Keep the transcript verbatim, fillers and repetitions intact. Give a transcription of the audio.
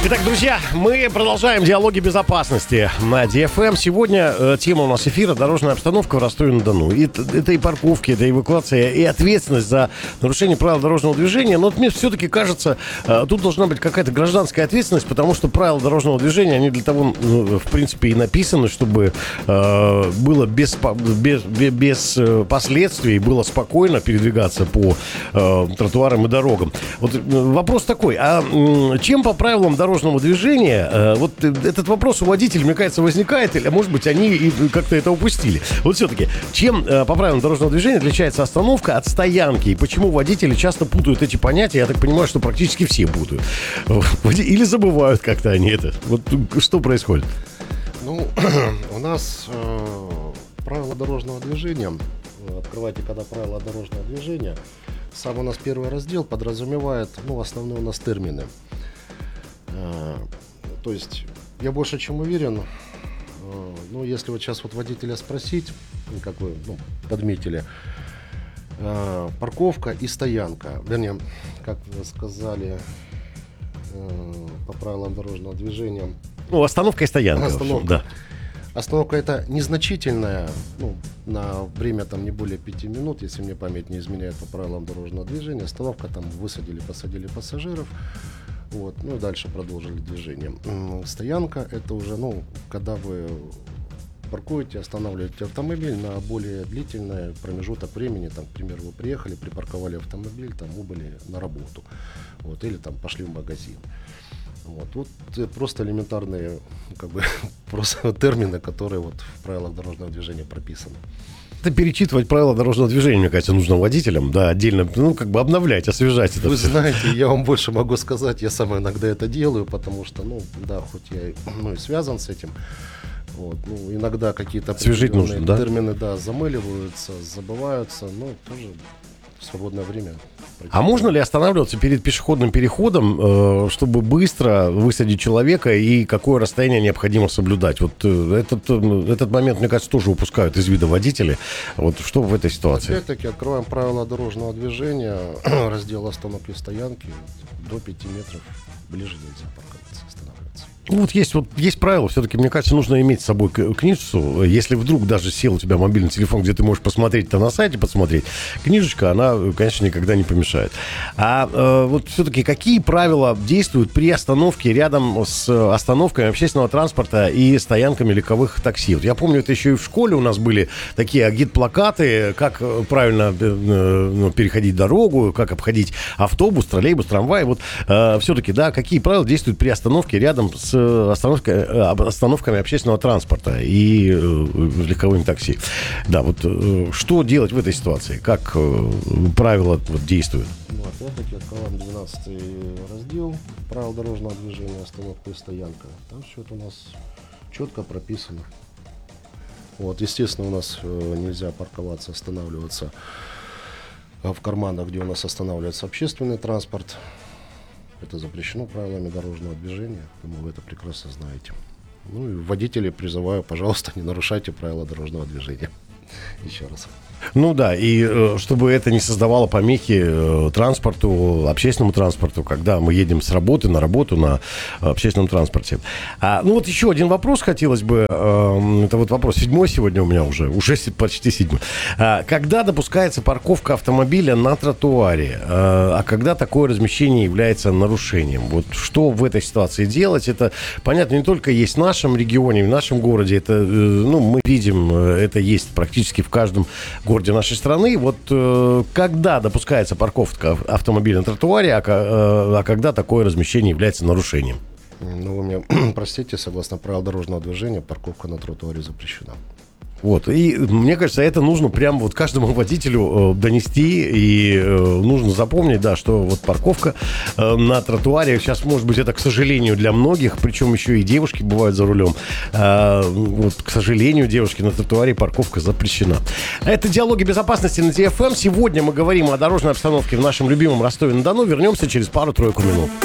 Итак, друзья, мы продолжаем диалоги безопасности на ди эф эм. Сегодня э, тема у нас эфира — дорожная обстановка в Ростове-на-Дону. И, это и парковки, это и эвакуация, и ответственность за нарушение правил дорожного движения. Но вот мне все-таки кажется, э, тут должна быть какая-то гражданская ответственность, потому что правила дорожного движения, они для того, ну, в принципе, и написаны, чтобы э, было без, без, без последствий, было спокойно передвигаться по э, тротуарам и дорогам. Вот э, вопрос такой, а э, чем по правилам дорожного движения, э, вот этот вопрос у водителей, мне кажется, возникает, или, а может быть, они и как-то это упустили. Вот все-таки, чем э, по правилам дорожного движения отличается остановка от стоянки, и почему водители часто путают эти понятия? Я так понимаю, что практически все путают. Или забывают как-то они это. Вот что происходит? Ну, у нас э, правила дорожного движения, открывайте, когда правила дорожного движения, сам у нас первый раздел подразумевает, ну, основные у нас термины. То есть я больше чем уверен, ну, если вот сейчас вот водителя спросить, как вы, ну, подметили, парковка и стоянка, вернее, как вы сказали, по правилам дорожного движения. Ну, остановка и стоянка. Остановка. Да. Остановка это незначительная, ну, на время там не более пяти минут, если мне память не изменяет по правилам дорожного движения. Остановка, там высадили, посадили пассажиров. Вот, ну и дальше продолжили движение. Стоянка — это уже, ну, когда вы паркуете, останавливаете автомобиль на более длительный промежуток времени. Там, к примеру, вы приехали, припарковали автомобиль, там убыли на работу, вот, или там пошли в магазин. Вот, вот просто элементарные, как бы, просто термины, которые вот в правилах дорожного движения прописаны. Это перечитывать правила дорожного движения, мне кажется, нужно водителям, да, отдельно, ну, как бы обновлять, освежать это. Вы все. знаете, я вам больше могу сказать, я сам иногда это делаю, потому что, ну, да, хоть я, ну, и связан с этим, вот, ну, иногда какие-то освежить нужно, да? термины, да, замыливаются, забываются, но тоже в свободное время. А можно ли останавливаться перед пешеходным переходом, чтобы быстро высадить человека, и какое расстояние необходимо соблюдать? Вот этот, этот момент, мне кажется, тоже упускают из вида водители. Вот что в этой ситуации? Опять-таки, открываем правила дорожного движения, раздел остановки и стоянки, до пяти метров ближе нельзя парковаться, останавливаться. Ну, вот есть, вот есть правило, все-таки, мне кажется, нужно иметь с собой книжицу. Если вдруг даже сел у тебя мобильный телефон, где ты можешь посмотреть-то на сайте, посмотреть, книжечка, она, конечно, никогда не помешает. А э, вот все-таки какие правила действуют при остановке рядом с остановками общественного транспорта и стоянками легковых такси? Вот я помню, это еще и в школе у нас были такие агит-плакаты, как правильно э, ну, переходить дорогу, как обходить автобус, троллейбус, трамвай. Вот э, все-таки, да, какие правила действуют при остановке рядом с Остановка, остановками общественного транспорта и э, легковыми такси. Да, вот э, что делать в этой ситуации? Как э, правила вот, действуют? Ну, опять-таки, открываем двенадцатый раздел правил дорожного движения, остановка и стоянка. Там все это у нас четко прописано. Вот, естественно, у нас э, нельзя парковаться, останавливаться в карманах, где у нас останавливается общественный транспорт. Это запрещено правилами дорожного движения, думаю, вы это прекрасно знаете. Ну и водителей призываю, пожалуйста, не нарушайте правила дорожного движения. Еще раз. Ну да, и э, чтобы это не создавало помехи э, транспорту, общественному транспорту, когда мы едем с работы на работу на э, общественном транспорте. А, ну вот еще один вопрос хотелось бы, э, это вот вопрос седьмой сегодня у меня уже, уже почти седьмой. А, когда допускается парковка автомобиля на тротуаре, а, а когда такое размещение является нарушением? Вот что в этой ситуации делать? Это, понятно, не только есть в нашем регионе, в нашем городе, это, э, ну, мы видим, это есть практически в каждом городе. городе нашей страны. Вот э, когда допускается парковка автомобиля на тротуаре, а, э, а когда такое размещение является нарушением? Ну, вы меня простите, согласно правилам дорожного движения, парковка на тротуаре запрещена. Вот, и мне кажется, это нужно прям вот каждому водителю э, донести, и э, нужно запомнить, да, что вот парковка э, на тротуаре, сейчас, может быть, это, к сожалению, для многих, причем еще и девушки бывают за рулем, э, вот, к сожалению, девушки, на тротуаре парковка запрещена. Это «Диалоги безопасности» на ди эф эм. Сегодня мы говорим о дорожной обстановке в нашем любимом Ростове-на-Дону. Вернемся через пару-тройку минут.